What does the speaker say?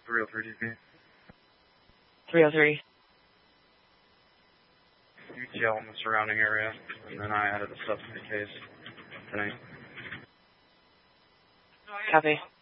303 DP. 303. UTL in the surrounding area, and then I added a substitute case tonight. Copy.